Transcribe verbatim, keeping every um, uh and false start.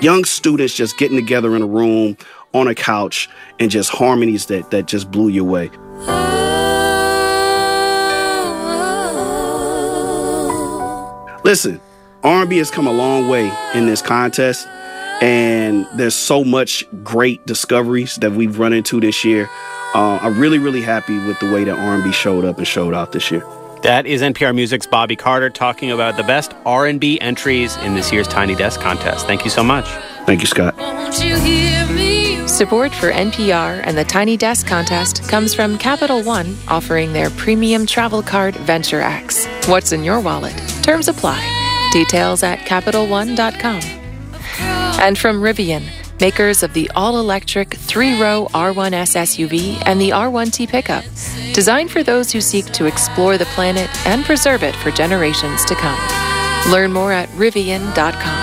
young students just getting together in a room, on a couch, and just harmonies that, that just blew you away. Listen, R and B has come a long way in this contest, and there's so much great discoveries that we've run into this year. Uh, I'm really, really happy with the way that R and B showed up and showed out this year. That is N P R Music's Bobby Carter talking about the best R and B entries in this year's Tiny Desk contest. Thank you so much. Thank you, Scott. Won't you hear me? Support for N P R and the Tiny Desk contest comes from Capital One, offering their premium travel card Venture X. What's in your wallet? Terms apply. Details at Capital One dot com. And from Rivian, makers of the all-electric three-row R one S S U V and the R one T pickup, designed for those who seek to explore the planet and preserve it for generations to come. Learn more at Rivian dot com.